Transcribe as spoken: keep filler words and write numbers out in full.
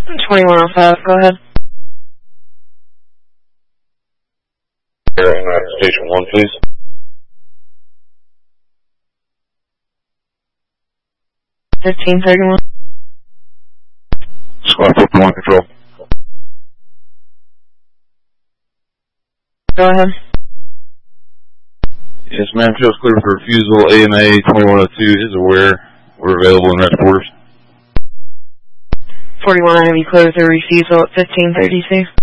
twenty-one oh five, go ahead. Air Station one, please. fifteen thirty-one. Squad fifty-one control. Go ahead. Yes, ma'am. Show's clear for refusal. A M A twenty-one oh two is aware. We're available in rest quarters. forty-one, I have you clear with a refusal at fifteen thirty-two.